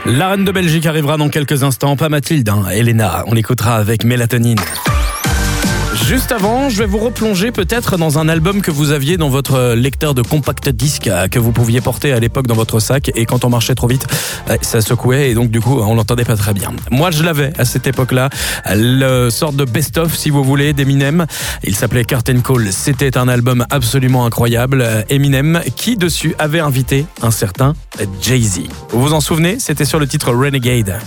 La reine de Belgique arrivera dans quelques instants, pas Mathilde, Elena, on l'écoutera avec Mélatonine. Juste avant, je vais vous replonger peut-être dans un album que vous aviez dans votre lecteur de compact disque que vous pouviez porter à l'époque dans votre sac, et quand on marchait trop vite, ça secouait et donc du coup on l'entendait pas très bien. Moi je l'avais à cette époque-là, le sorte de best-of si vous voulez d'Eminem. Il s'appelait Curtain Call. C'était un album absolument incroyable. Eminem qui dessus avait invité un certain Jay-Z. Vous vous en souvenez? C'était sur le titre Renegade.